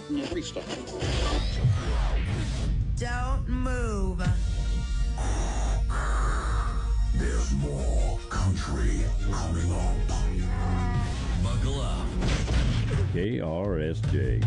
Free stuff. Don't move. There's more country coming up. Buckle up. KRSJ.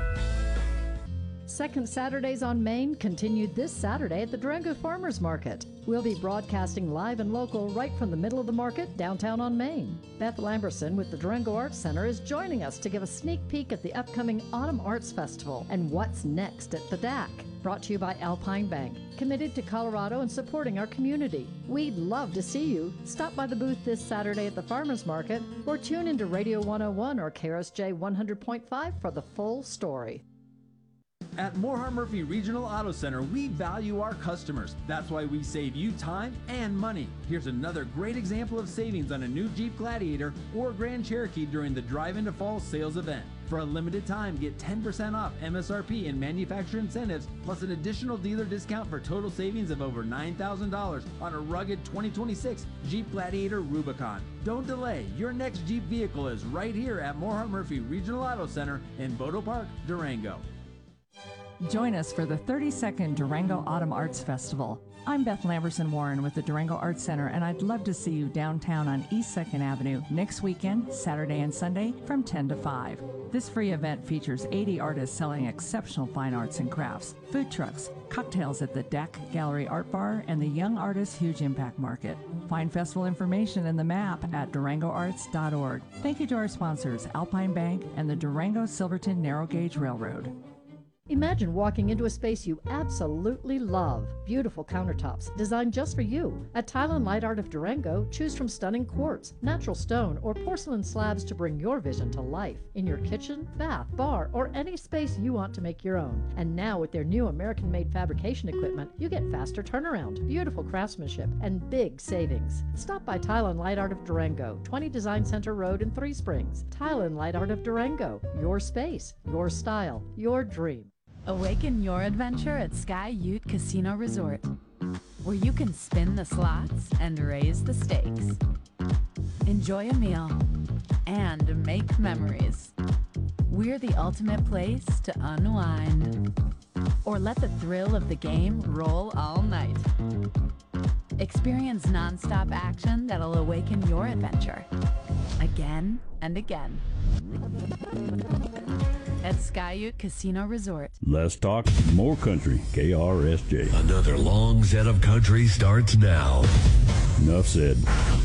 Second Saturdays on Main continued this Saturday at the Durango Farmers Market. We'll be broadcasting live and local right from the middle of the market downtown on Main. Beth Lamberson with the Durango Arts Center is joining us to give a sneak peek at the upcoming Autumn Arts Festival and what's next at the DAC. Brought to you by Alpine Bank, committed to Colorado and supporting our community. We'd love to see you. Stop by the booth this Saturday at the Farmers Market or tune into Radio 101 or KRSJ 100.5 for the full story. At Morehart Murphy Regional Auto Center, we value our customers. That's why we save you time and money. Here's another great example of savings on a new Jeep Gladiator or Grand Cherokee during the Drive Into Fall sales event. For a limited time, get 10% off MSRP and manufacturer incentives, plus an additional dealer discount for total savings of over $9,000 on a rugged 2026 Jeep Gladiator Rubicon. Don't delay. Your next Jeep vehicle is right here at Morehart Murphy Regional Auto Center in Bodo Park, Durango. Join us for the 32nd Durango Autumn Arts Festival. I'm Beth Lamberson Warren with the Durango Arts Center, and I'd love to see you downtown on East 2nd Avenue next weekend, Saturday and Sunday, from 10 to 5. This free event features 80 artists selling exceptional fine arts and crafts, food trucks, cocktails at the DAC Gallery Art Bar, and the Young Artists Huge Impact Market. Find festival information in the map at durangoarts.org. Thank you to our sponsors, Alpine Bank and the Durango Silverton Narrow Gauge Railroad. Imagine walking into a space you absolutely love. Beautiful countertops designed just for you. At Tile and Light Art of Durango, choose from stunning quartz, natural stone, or porcelain slabs to bring your vision to life in your kitchen, bath, bar, or any space you want to make your own. And now with their new American-made fabrication equipment, you get faster turnaround, beautiful craftsmanship, and big savings. Stop by Tile and Light Art of Durango, 20 Design Center Road in Three Springs. Tile and Light Art of Durango, your space, your style, your dream. Awaken your adventure at Sky Ute Casino Resort, where you can spin the slots and raise the stakes. Enjoy a meal and make memories. We're the ultimate place to unwind. Or let the thrill of the game roll all night. Experience nonstop action that'll awaken your adventure again and again. At Sky Ute Casino Resort. Let's talk more country. KRSJ. Another long set of country starts now. Enough said.